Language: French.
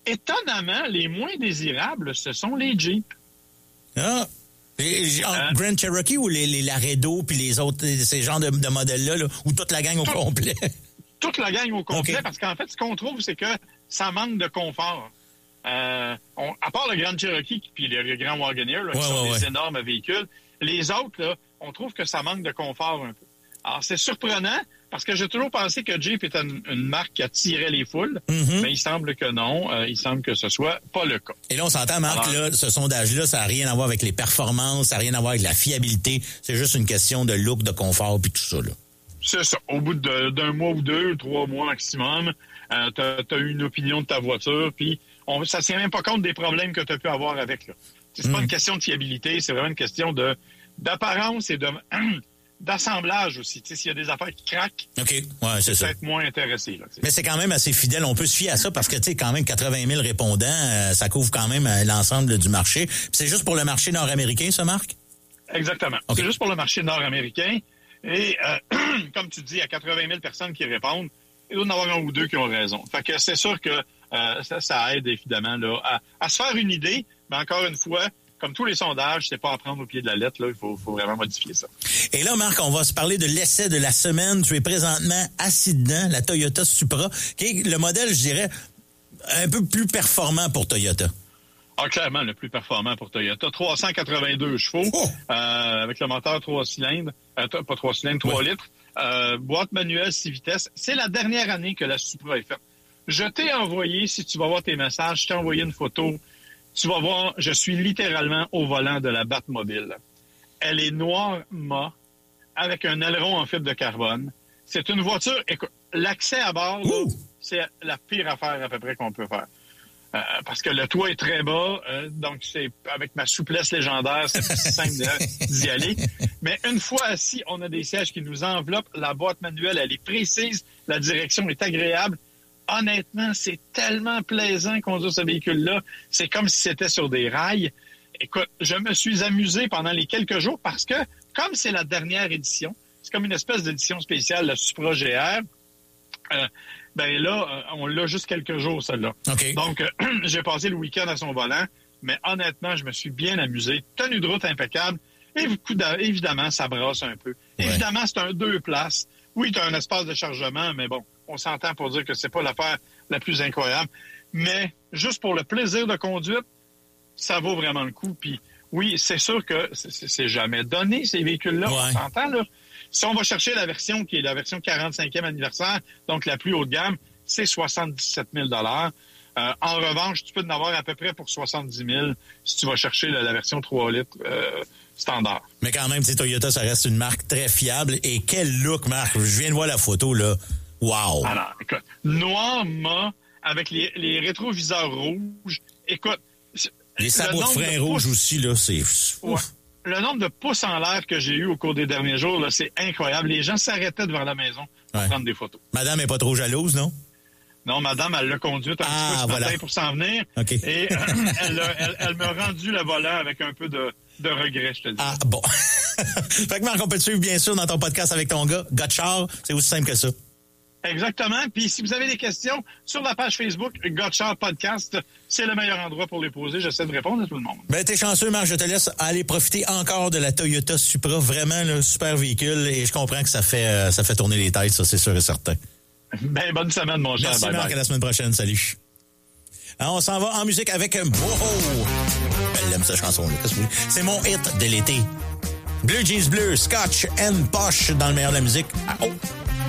étonnamment, les moins désirables, ce sont les Jeeps. Ah! Grand Cherokee ou les Laredo puis les autres, ces genres de modèles-là, là, ou toute la gang au complet? Toute la gang au complet, okay. Parce qu'en fait, ce qu'on trouve, c'est que ça manque de confort. À part le Grand Cherokee puis le Grand Wagoneer, là, qui sont des énormes véhicules, les autres, là, on trouve que ça manque de confort un peu. Alors, c'est surprenant, parce que j'ai toujours pensé que Jeep était une marque qui attirait les foules, mais il semble que non. Il semble que ce soit pas le cas. Et là, on s'entend, Marc, là, ce sondage-là, ça n'a rien à voir avec les performances, ça n'a rien à voir avec la fiabilité. C'est juste une question de look, de confort, puis tout ça, là. C'est ça. Au bout d'un mois ou 2, 3 mois maximum, t'as eu une opinion de ta voiture, puis ça ne tient même pas compte des problèmes que tu as pu avoir avec, là. C'est pas une question de fiabilité, c'est vraiment une question d'apparence et d'assemblage aussi. Tu sais, s'il y a des affaires qui craquent, c'est ça. Peut-être moins intéressé. Là, mais c'est quand même assez fidèle. On peut se fier à ça parce que, tu sais, quand même, 80 000 répondants, ça couvre quand même l'ensemble du marché. Puis c'est juste pour le marché nord-américain, ça, Marc? Exactement. Okay. C'est juste pour le marché nord-américain. Et comme tu dis, il y a 80 000 personnes qui répondent. Il doit y en avoir un ou deux qui ont raison. Fait que c'est sûr que ça aide, évidemment, là, à se faire une idée. Mais encore une fois, comme tous les sondages, c'est pas à prendre au pied de la lettre, là. Il faut vraiment modifier ça. Et là, Marc, on va se parler de l'essai de la semaine. Tu es présentement assis dedans, la Toyota Supra, qui est le modèle, je dirais, un peu plus performant pour Toyota. Ah, clairement, le plus performant pour Toyota. 382 chevaux, avec le moteur 3 cylindres, pas 3 cylindres, 3 litres, boîte manuelle 6 vitesses. C'est la dernière année que la Supra est faite. Je t'ai envoyé, si tu vas voir tes messages, je t'ai envoyé une photo. Tu vas voir, je suis littéralement au volant de la Batmobile. Elle est noire mat, avec un aileron en fibre de carbone. C'est une voiture, écoute, l'accès à bord, là, c'est la pire affaire à peu près qu'on peut faire. Parce que le toit est très bas, donc c'est avec ma souplesse légendaire, c'est plus simple d'y aller. Mais une fois assis, on a des sièges qui nous enveloppent. La boîte manuelle, elle est précise. La direction est agréable. Honnêtement, c'est tellement plaisant conduire ce véhicule-là. C'est comme si c'était sur des rails. Écoute, je me suis amusé pendant les quelques jours parce que, comme c'est la dernière édition, c'est comme une espèce d'édition spéciale, la Supra GR, ben là, on l'a juste quelques jours, celle-là. Okay. Donc, j'ai passé le week-end à son volant, mais honnêtement, je me suis bien amusé. Tenue de route impeccable. Et évidemment, ça brasse un peu. Ouais. Évidemment, c'est un 2 places. Oui, tu as un espace de chargement, mais bon, on s'entend pour dire que c'est pas l'affaire la plus incroyable. Mais juste pour le plaisir de conduite, ça vaut vraiment le coup. Puis oui, c'est sûr que c'est jamais donné, ces véhicules-là. Ouais. On s'entend, là. Si on va chercher la version qui est la version 45e anniversaire, donc la plus haut de gamme, c'est 77 000 $. En revanche, tu peux en avoir à peu près pour 70 000 si tu vas chercher la version 3 litres standard. Mais quand même, Toyota, ça reste une marque très fiable. Et quel look, Marc! Je viens de voir la photo, là. Wow! Alors, écoute, noir mat avec les rétroviseurs rouges. Écoute... Les sabots de frein rouges aussi, là, c'est... Ouais. Le nombre de pouces en l'air que j'ai eu au cours des derniers jours, là, c'est incroyable. Les gens s'arrêtaient devant la maison pour prendre des photos. Madame n'est pas trop jalouse, non? Non, madame, elle l'a conduite un petit peu ce matin pour s'en venir. Okay. Et elle m'a rendu le volant avec un peu de regret, je te le dis. Ah, bon. Fait que Marc, on peut te suivre, bien sûr, dans ton podcast avec ton gars, Gotchard. C'est aussi simple que ça. Exactement. Puis si vous avez des questions, sur la page Facebook, Gotchard Podcast, c'est le meilleur endroit pour les poser. J'essaie de répondre à tout le monde. Ben, t'es chanceux, Marc. Je te laisse aller profiter encore de la Toyota Supra. Vraiment, un super véhicule. Et je comprends que ça fait tourner les têtes, ça, c'est sûr et certain. Ben, bonne semaine, mon cher. Merci, Marc. À la semaine prochaine. Salut. Alors, on s'en va en musique avec Moho. Elle aime cette chanson-là. C'est mon hit de l'été. Blue Jeans Bleu, Scotch and Posh dans le meilleur de la musique. Ah, oh!